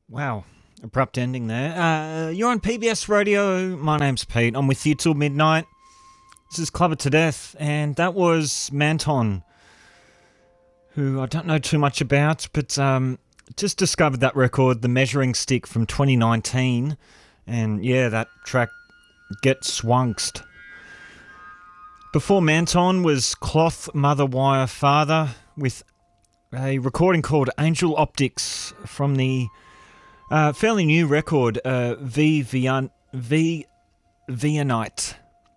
Wow, abrupt ending there. You're on PBS Radio. My name's Pete. I'm with you till midnight. This is Club It to Death, and that was Manton, who I don't know too much about, but just discovered that record, The Measuring Stick from 2019, and yeah, that track, Get Swankst. Before Manton was Cloth Mother Wire Father with a recording called Angel Optics from the fairly new record, V Vianite.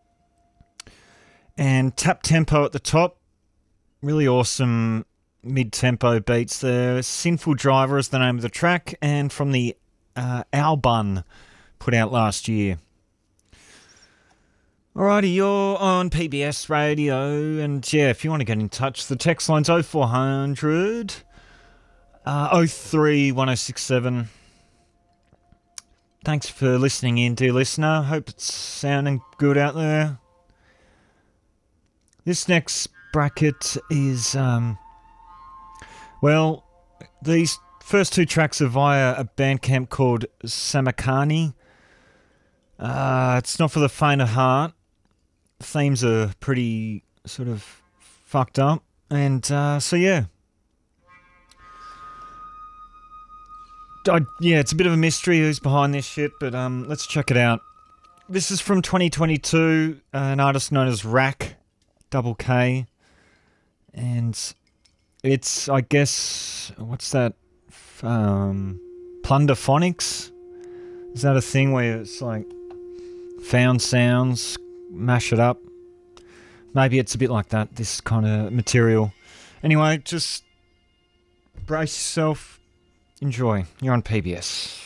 And Tap Tempo at the top. Really awesome mid-tempo beats there. Sinful Driver is the name of the track, and from the album put out last year. Alrighty, you're on PBS Radio, and yeah, if you want to get in touch, the text line's 0400 03 1067. Thanks for listening in, dear listener. Hope it's sounding good out there. This next bracket is, these first two tracks are via a Bandcamp called Samakani. It's not for the faint of heart. Themes are pretty sort of fucked up. And so, yeah. It's a bit of a mystery who's behind this shit, but let's check it out. This is from 2022, an artist known as Rack, double K. And it's, I guess, what's that? Plunderphonics? Is that a thing where it's like found sounds, mash it up? Maybe it's a bit like that, this kind of material. Anyway, just brace yourself. Enjoy. You're on PBS.